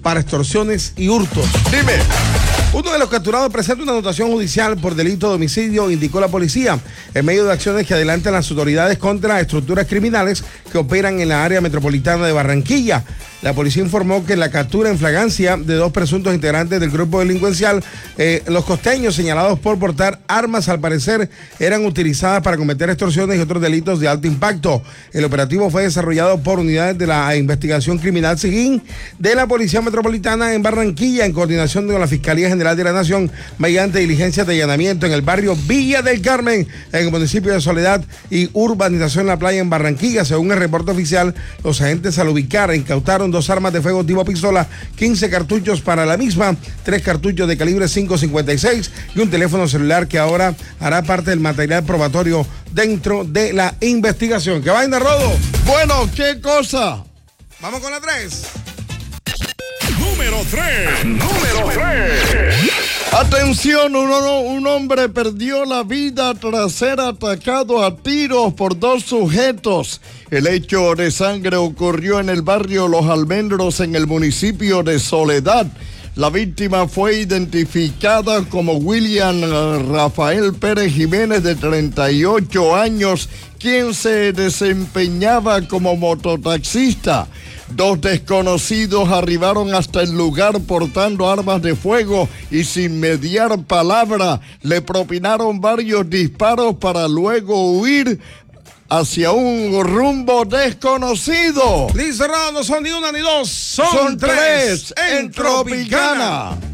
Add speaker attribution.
Speaker 1: para extorsiones y hurtos.
Speaker 2: Dime.
Speaker 1: Uno de los capturados presenta una anotación judicial por delito de homicidio, indicó la policía, en medio de acciones que adelantan las autoridades contra estructuras criminales que operan en la área metropolitana de Barranquilla. La policía informó que la captura en flagrancia de 2 presuntos integrantes del grupo delincuencial, los costeños, señalados por portar armas, al parecer eran utilizadas para cometer extorsiones y otros delitos de alto impacto. El operativo fue desarrollado por unidades de la investigación criminal SIGIN de la Policía Metropolitana en Barranquilla, en coordinación con la Fiscalía General de la Nación, mediante diligencias de allanamiento en el barrio Villa del Carmen, en el municipio de Soledad y urbanización La Playa en Barranquilla. Según el reporte oficial, los agentes al ubicar incautaron 2 armas de fuego tipo pistola, 15 cartuchos para la misma, 3 cartuchos de calibre .556 y un teléfono celular que ahora hará parte del material probatorio dentro de la investigación. ¿Qué vaina, Rodo?
Speaker 2: Bueno, ¿qué cosa?
Speaker 1: Vamos con la 3.
Speaker 3: Número 3.
Speaker 2: Atención, un hombre perdió la vida tras ser atacado a tiros por 2 sujetos. El hecho de sangre ocurrió en el barrio Los Almendros, en el municipio de Soledad. La víctima fue identificada como William Rafael Pérez Jiménez, de 38 años, quien se desempeñaba como mototaxista. 2 desconocidos arribaron hasta el lugar portando armas de fuego y, sin mediar palabra, le propinaron varios disparos para luego huir hacia un rumbo desconocido.
Speaker 1: Listo, Rodo, no son ni una ni dos, son 3 en Tropicana.